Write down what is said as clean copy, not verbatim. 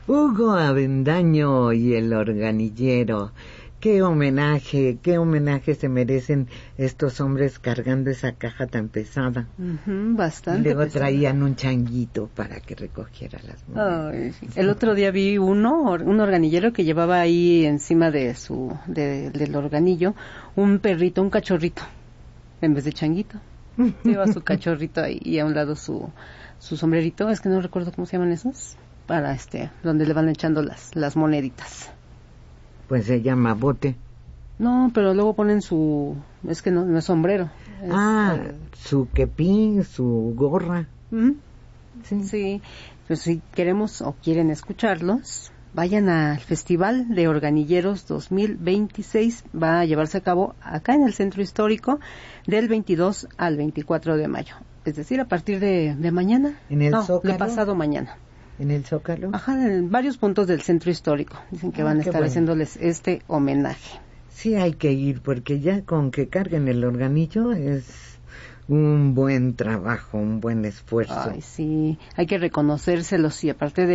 Hugo Avendaño y el organillero. Qué homenaje se merecen estos hombres cargando esa caja tan pesada. Bastante. Y luego pesada. traían un changuito para que recogiera las monedas. Ay, el otro día vi un organillero que llevaba ahí encima de del organillo un perrito, un cachorrito, en vez de changuito. Lleva su cachorrito ahí y a un lado su sombrerito, es que no recuerdo cómo se llaman esos, para donde le van echando las moneditas. Pues se llama bote. No, pero luego ponen es que no es sombrero. Su kepín, su gorra. Sí, pues si queremos o quieren escucharlos, vayan al Festival de Organilleros 2026. Va a llevarse a cabo acá en el Centro Histórico del 22 al 24 de mayo. Es decir, a partir de mañana. ¿En el Zócalo? De pasado mañana. ¿En el Zócalo? Ajá, en varios puntos del Centro Histórico. Dicen que van a estar haciéndoles este homenaje. Sí, hay que ir, porque ya con que carguen el organillo es un buen trabajo, un buen esfuerzo. Ay, sí, hay que reconocérselos y aparte de